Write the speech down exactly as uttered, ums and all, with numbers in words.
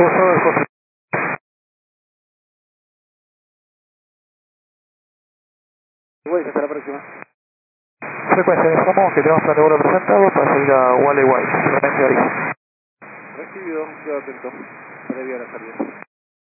Foso, el Foso. Igual, hasta la próxima. Frecuencia, informamos que tenemos plan de vuelo presentado para salir a Wally White, solamente ahí. Recibido, quedo atento. Previo a la salida.